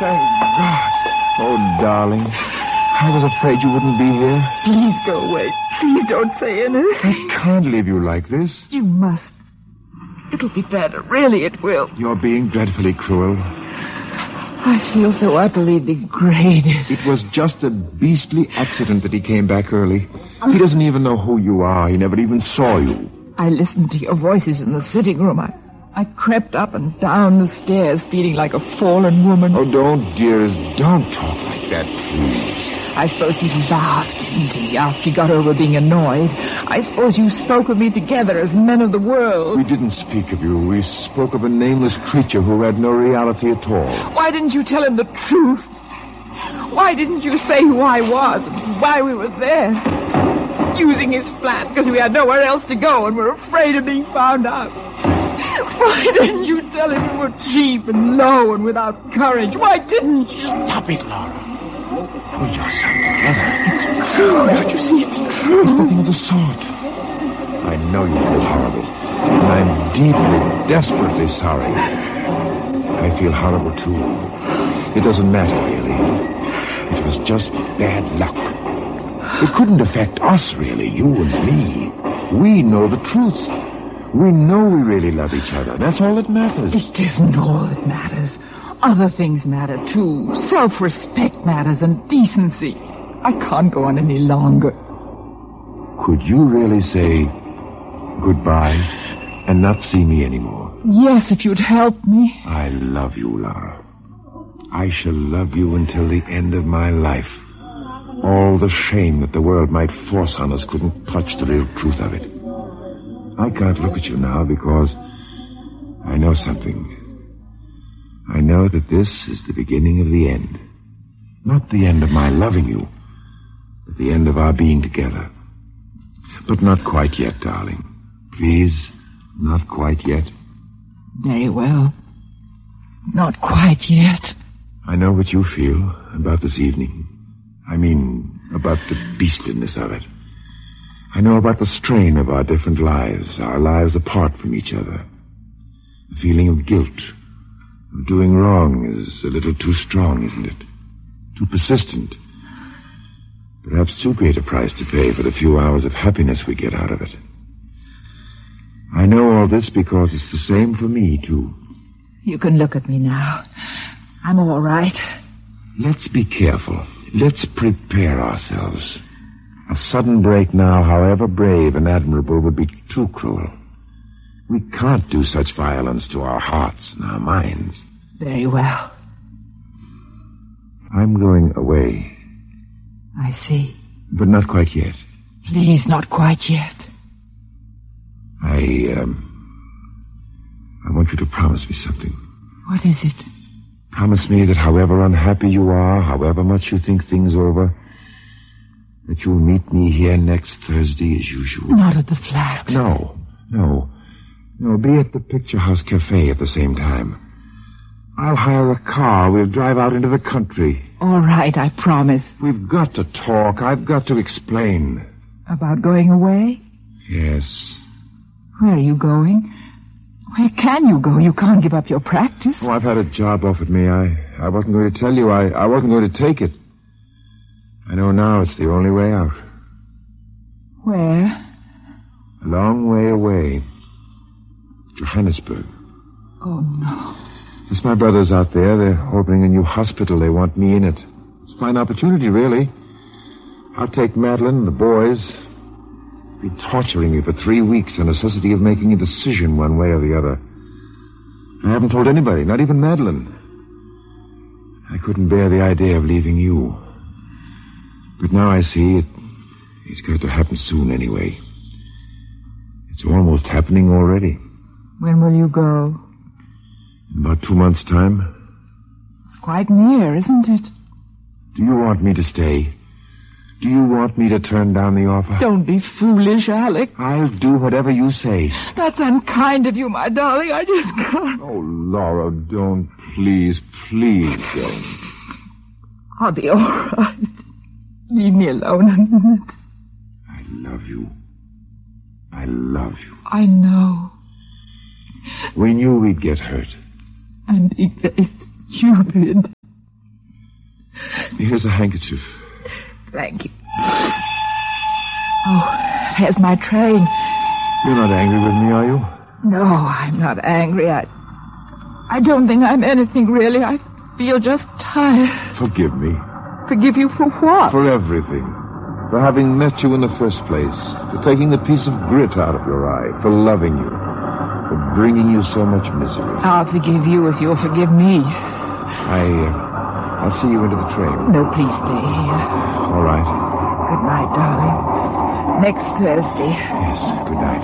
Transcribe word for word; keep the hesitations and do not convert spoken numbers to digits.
thank God. Oh, darling. I was afraid you wouldn't be here. Please go away. Please don't say anything. I can't leave you like this. You must. It'll be better. Really, it will. You're being dreadfully cruel. I feel so utterly degraded. It was just a beastly accident that he came back early. He doesn't even know who you are. He never even saw you. I listened to your voices in the sitting room. I, I crept up and down the stairs, feeling like a fallen woman. Oh, don't, dearest. Don't talk like that, please. I suppose he laughed, didn't he, after he got over being annoyed. I suppose you spoke of me together as men of the world. We didn't speak of you. We spoke of a nameless creature who had no reality at all. Why didn't you tell him the truth? Why didn't you say who I was and why we were there? Using his flat because we had nowhere else to go and were afraid of being found out. Why didn't you tell him we were cheap and low and without courage? Why didn't you? Stop it, Laura. Pull yourself together. It's true. Don't you see? It's true. It's nothing of the sort. I know you feel horrible. And I'm deeply, desperately sorry. I feel horrible, too. It doesn't matter, really. It was just bad luck. It couldn't affect us, really, you and me. We know the truth. We know we really love each other. That's all that matters. It isn't all that matters. Other things matter, too. Self-respect matters and decency. I can't go on any longer. Could you really say goodbye and not see me anymore? Yes, if you'd help me. I love you, Laura. I shall love you until the end of my life. All the shame that the world might force on us couldn't touch the real truth of it. I can't look at you now because I know something. I know that this is the beginning of the end. Not the end of my loving you, but the end of our being together. But not quite yet, darling. Please, not quite yet. Very well. Not quite yet. I know what you feel about this evening. I mean, about the beastliness of it. I know about the strain of our different lives, our lives apart from each other. The feeling of guilt, of doing wrong is a little too strong, isn't it? Too persistent. Perhaps too great a price to pay for the few hours of happiness we get out of it. I know all this because it's the same for me, too. You can look at me now. I'm all right. Let's be careful. Let's prepare ourselves. A sudden break now, however brave and admirable, would be too cruel. We can't do such violence to our hearts and our minds. Very well. I'm going away. I see. But not quite yet. Please, not quite yet. I, um... I want you to promise me something. What is it? Promise me that however unhappy you are, however much you think things over, that you'll meet me here next Thursday as usual. Not at the flat. No, no. No, be at the Picture House Cafe at the same time. I'll hire a car. We'll drive out into the country. All right, I promise. We've got to talk. I've got to explain. About going away? Yes. Where are you going? Where can you go? You can't give up your practice. Oh, I've had a job offered me. I, I wasn't going to tell you. I, I wasn't going to take it. I know now it's the only way out. Where? A long way away. Johannesburg. Oh, no. Yes, my brother's out there. They're opening a new hospital. They want me in it. It's a fine opportunity, really. I'll take Madeline and the boys. Be torturing me for three weeks, the necessity of making a decision one way or the other. I haven't told anybody, not even Madeline. I couldn't bear the idea of leaving you. But now I see it, it's got to happen soon anyway. It's almost happening already. When will you go? In about two months' time. It's quite near, isn't it? Do you want me to stay? Do you want me to turn down the offer? Don't be foolish, Alec. I'll do whatever you say. That's unkind of you, my darling. I just can't. Oh, Laura, don't. Please, please don't. I'll be all right. Leave me alone a minute. I love you. I love you. I know. We knew we'd get hurt. I'm being very stupid. Here's a handkerchief. Thank you. Oh, there's my train. You're not angry with me, are you? No, I'm not angry. I... I don't think I'm anything, really. I feel just tired. Forgive me. Forgive you for what? For everything. For having met you in the first place. For taking the piece of grit out of your eye. For loving you. For bringing you so much misery. I'll forgive you if you'll forgive me. I, uh, I'll see you into the train. No, please stay here. All right. Good night, darling. Next Thursday. Yes, good night.